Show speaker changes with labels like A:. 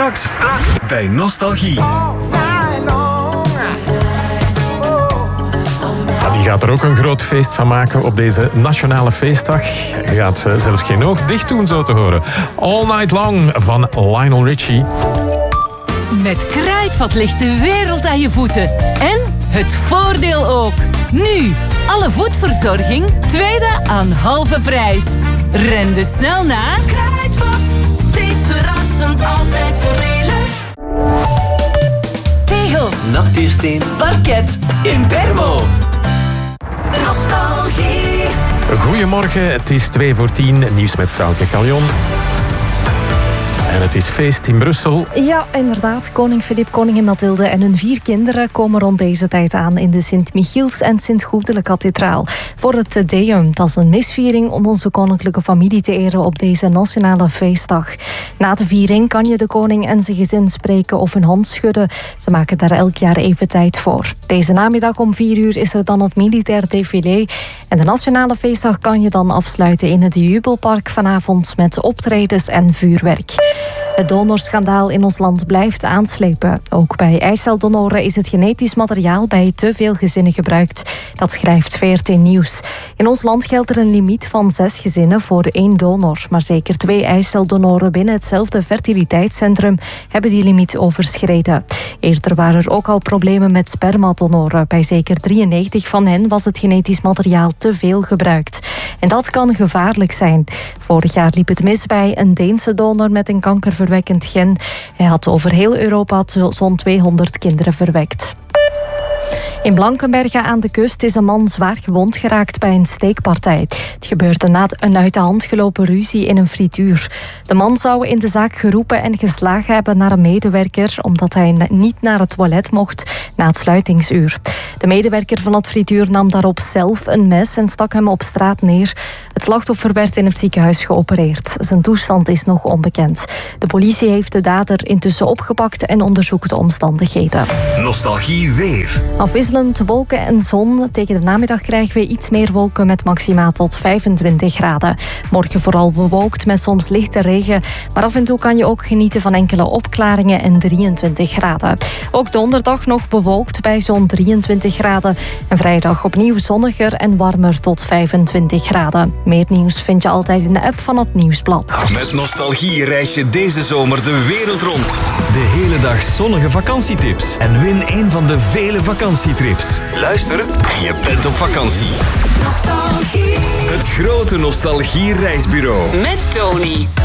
A: Straks bij Nostalgie.
B: Die gaat er ook een groot feest van maken op deze nationale feestdag. Je gaat zelfs geen oog dicht doen, zo te horen. All Night Long van Lionel Richie.
C: Met Kruidvat ligt de wereld aan je voeten. En het voordeel ook. Nu, alle voetverzorging, tweede aan halve prijs. Ren dus snel naar Kruidvat. Steeds verrassend, altijd voordelig. Tegels,
D: Natuursteen,
C: parket,
D: Impermo.
C: nostalgie.
B: Goedemorgen, het is 2:10. Nieuws met Frauke Caljon. En het is feest in Brussel.
E: Ja, inderdaad. Koning Filip, koningin Mathilde en hun 4 kinderen komen rond deze tijd aan in de Sint-Michiels en Sint-Goedele-kathedraal voor het Te Deum. Dat is een misviering om onze koninklijke familie te eren op deze nationale feestdag. Na de viering kan je de koning en zijn gezin spreken of hun hand schudden. Ze maken daar elk jaar even tijd voor. Deze namiddag om 4 uur is er dan het militair défilé. En de nationale feestdag kan je dan afsluiten in het Jubelpark vanavond met optredens en vuurwerk. Het donorschandaal in ons land blijft aanslepen. Ook bij eiceldonoren is het genetisch materiaal bij te veel gezinnen gebruikt. Dat schrijft VRT Nieuws. In ons land geldt er een limiet van 6 gezinnen voor 1 donor. Maar zeker 2 eiceldonoren binnen hetzelfde fertiliteitscentrum hebben die limiet overschreden. Eerder waren er ook al problemen met spermadonoren. Bij zeker 93 van hen was het genetisch materiaal te veel gebruikt. En dat kan gevaarlijk zijn. Vorig jaar liep het mis bij een Deense donor met een kankerverwekkend gen. Hij had over heel Europa zo'n 200 kinderen verwekt. In Blankenberge aan de kust is een man zwaar gewond geraakt bij een steekpartij. Het gebeurde na een uit de hand gelopen ruzie in een frituur. De man zou in de zaak geroepen en geslagen hebben naar een medewerker omdat hij niet naar het toilet mocht na het sluitingsuur. De medewerker van het frituur nam daarop zelf een mes en stak hem op straat neer. Het slachtoffer werd in het ziekenhuis geopereerd. Zijn toestand is nog onbekend. De politie heeft de dader intussen opgepakt en onderzoekt de omstandigheden.
A: Nostalgie weer.
E: Afwisselend wolken en zon. Tegen de namiddag krijgen we iets meer wolken met maxima tot 25 graden. Morgen vooral bewolkt met soms lichte regen. Maar af en toe kan je ook genieten van enkele opklaringen en 23 graden. Ook donderdag nog bewolkt bij zo'n 23 graden. En vrijdag opnieuw zonniger en warmer tot 25 graden. Meer nieuws vind je altijd in de app van het Nieuwsblad.
A: Met Nostalgie reis je deze zomer de wereld rond. De hele dag zonnige vakantietips. En win een van de vele vakantietrips. Luister en je bent op vakantie.
C: Nostalgie.
A: Het grote Nostalgie reisbureau.
C: Met Tony.